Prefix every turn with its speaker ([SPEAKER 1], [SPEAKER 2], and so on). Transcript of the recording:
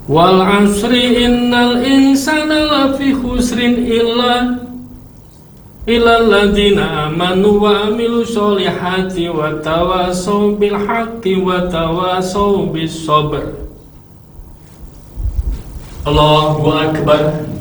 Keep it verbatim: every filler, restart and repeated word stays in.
[SPEAKER 1] Wal asri innal insana lafi khusrin illa illal ladzina amanu wa amilu sholihati wa tawasaw bil haqqi wa tawasaw bis sabr. Allahu akbar.